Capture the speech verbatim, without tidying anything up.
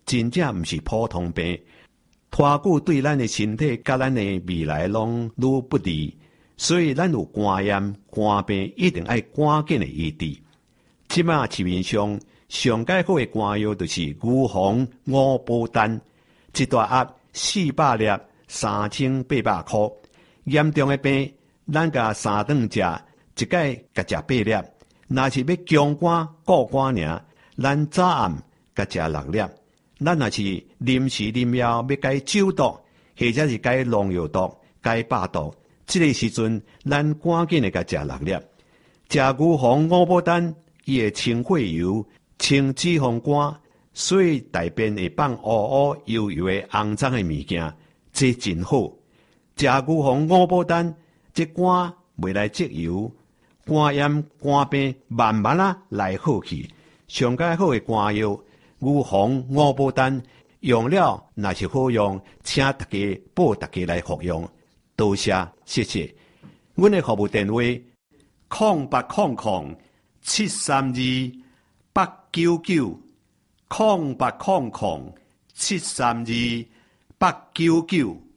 真正毋是普通病，拖久对咱的身体甲咱的未来拢愈不利，所以咱有肝炎、肝病一定爱赶紧的医治。即马市面上上介好的肝药就是牛黄五宝丹，一大盒四百粒，三千八百块。严重的病，咱甲三顿食，一届甲食八粒。若是要强肝固肝尔，咱早暗甲食六粒。咱若是临时临要要解酒毒，或者是解农药毒、解百毒，这个时阵咱赶紧的甲食六粒。食牛黄五宝丹，伊会清血油、清脂肪肝，所以大便会放乌乌油油的肮脏的物件，这真好。食牛黄五宝丹，这肝袂来积油，肝炎、肝病慢慢啊来好去。上介好的肝药。牛黄五宝丹用了，若是好用，请大家报大家来服用。多谢，谢谢。阮的服务电话：空八空空七三二八九九，空八空空七三二八九九。